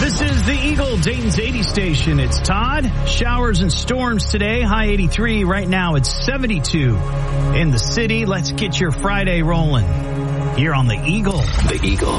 This is the Eagle, Dayton's 80 station. It's Todd. Showers and storms today. High 83. Right now it's 72 in the city. Let's get your Friday rolling here on the Eagle. The Eagle.